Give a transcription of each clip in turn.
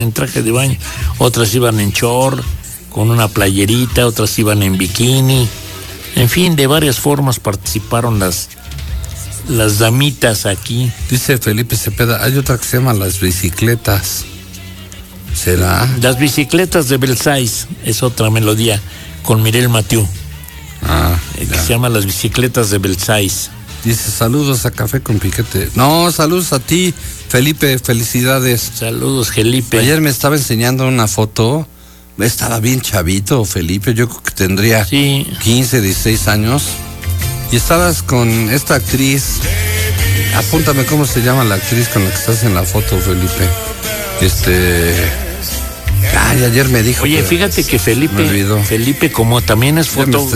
en traje de baño, otras iban en short, con una playerita, otras iban en bikini. En fin, de varias formas participaron las damitas aquí. Dice Felipe Cepeda, hay otra que se llama las bicicletas. ¿Será? Las bicicletas de Belsaïs es otra melodía con Mireille Mathieu. Que se llama Las bicicletas de Belsaïs. Dice, saludos a Café con Piquete. No, saludos a ti, Felipe, felicidades. Saludos, Felipe. Ayer me estaba enseñando una foto. Estaba bien chavito, Felipe. Yo creo que tendría 15, 16 años. Y estabas con esta actriz. Apúntame cómo se llama la actriz con la que estás en la foto, Felipe. Ayer me dijo. Oye, fíjate que Felipe, como también es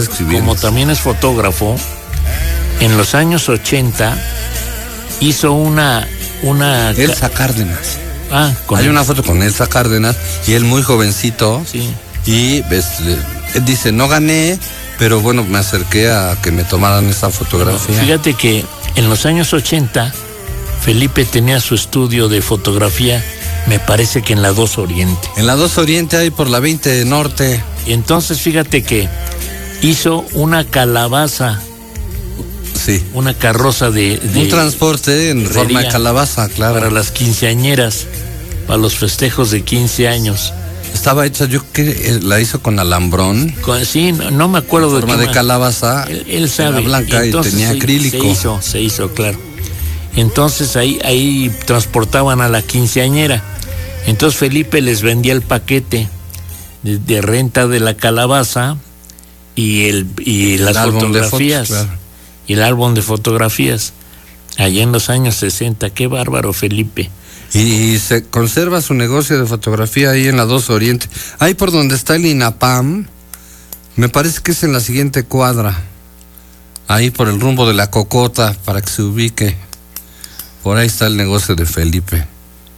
fotógrafo, en los años 80 hizo una Elsa Cárdenas. Hay una foto con Elsa Cárdenas y él muy jovencito. Sí. Y él dice, no gané, pero bueno, me acerqué a que me tomaran esa fotografía. Fíjate que en los años 80 Felipe tenía su estudio de fotografía, me parece que en la 2 Oriente. En la 2 Oriente, ahí por la 20 Norte. Y entonces fíjate que hizo una calabaza. Sí. Una carroza de un transporte en forma de calabaza, claro. Para las quinceañeras, para los festejos de 15 años. Estaba hecha, yo que la hizo con alambrón. Sí, no me acuerdo de forma de calabaza. Él sabe. Era blanca y tenía acrílico. Se hizo, claro. Entonces ahí transportaban a la quinceañera. Entonces Felipe les vendía el paquete de renta de la calabaza y las fotografías. Fotos, claro. Y el álbum de fotografías, allá en los años 60. Qué bárbaro, Felipe. Y se conserva su negocio de fotografía ahí en la 2 Oriente. Ahí por donde está el INAPAM, me parece que es en la siguiente cuadra. Ahí por el rumbo de la Cocota, para que se ubique. Por ahí está el negocio de Felipe.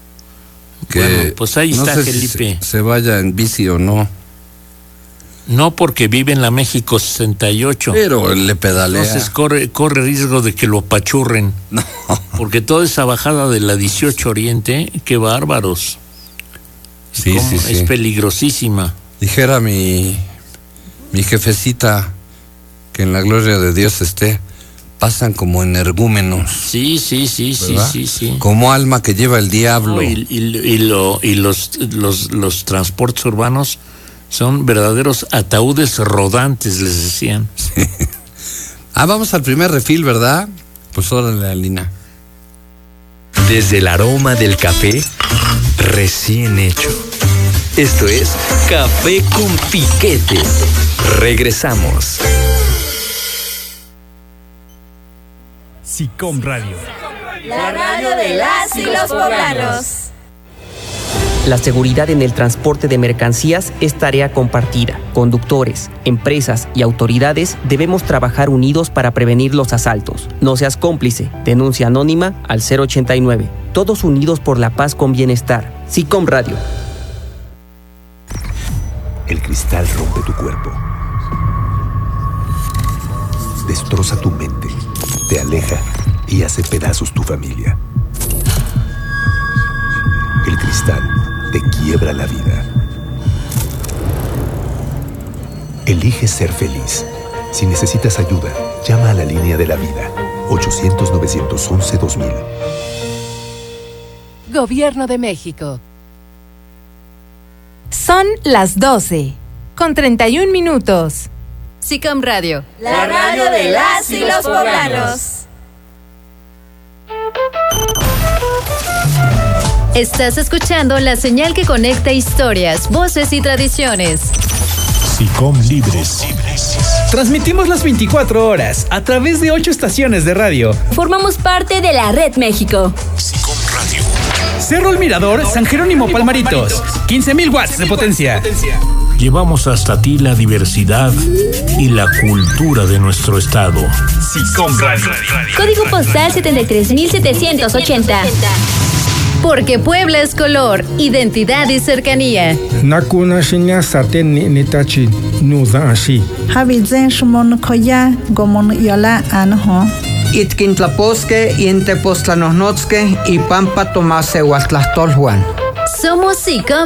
Bueno, pues ahí está Felipe. Si se vaya en bici o no. No, porque vive en la México 68. Pero él le pedalea. Entonces corre riesgo de que lo apachurren. No. Porque toda esa bajada de la 18 Oriente, qué bárbaros. Sí. Es peligrosísima. Dijera mi jefecita, que en la gloria de Dios esté, pasan como energúmenos. Sí. Como alma que lleva el diablo. No, y los transportes urbanos son verdaderos ataúdes rodantes, les decían. Sí. Vamos al primer refil, ¿verdad? Pues órale, Alina. Desde el aroma del café recién hecho. Esto es Café con Piquete. Regresamos. SICOM Radio. La radio de las y los poblanos. La seguridad en el transporte de mercancías es tarea compartida. Conductores, empresas y autoridades debemos trabajar unidos para prevenir los asaltos. No seas cómplice. Denuncia anónima al 089. Todos unidos por la paz con bienestar. SICOM Radio. El cristal rompe tu cuerpo. Destroza tu mente. Te aleja y hace pedazos tu familia. El cristal te quiebra la vida. Elige ser feliz. Si necesitas ayuda, llama a la línea de la vida. 800-911-2000. Gobierno de México. Son las 12:31. SICOM Radio. La radio de las y los poblanos. Estás escuchando la señal que conecta historias, voces y tradiciones. SICOM Libres. Transmitimos las 24 horas a través de 8 estaciones de radio. Formamos parte de la Red México. SICOM Radio. Cerro El Mirador, San Jerónimo Palmaritos. 15,000 watts de potencia. Llevamos hasta ti la diversidad y la cultura de nuestro estado. SICOM Radio. Código postal 73,780. Porque Puebla es color, identidad y cercanía. Nakuna shinya saten nitachi nuza ashi. Habizen shmon koya gomon yola anho. Itkintlaposque y Intepostlanosnotzque y Pampa Tomase Huatlastolhuan. Somos SICOM